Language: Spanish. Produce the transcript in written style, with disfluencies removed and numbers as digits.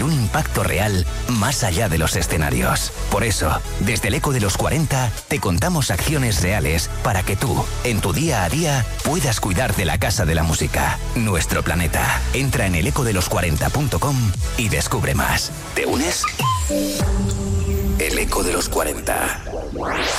un impacto real más allá de los escenarios. Por eso, desde el Eco de los 40, te contamos acciones reales para que tú, en tu día a día, puedas cuidar de la Casa de la Música, nuestro planeta. Entra en elecodelos40.com y descubre más. ¿Te unes? El Eco de los 40.